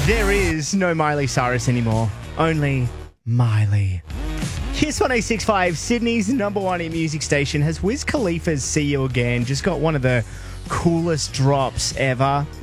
There is no Miley Cyrus anymore. Only Miley. Kiss 106.5, Sydney's number one hit music station, has Wiz Khalifa's See You Again just got one of the coolest drops ever.